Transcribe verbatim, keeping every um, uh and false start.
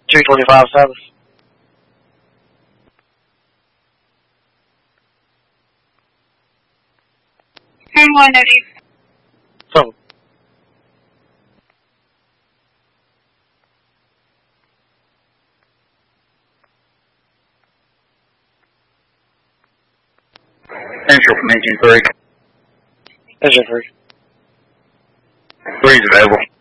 two twenty-five South. And one notice. So. Central from engine three. Engine three. Three's available.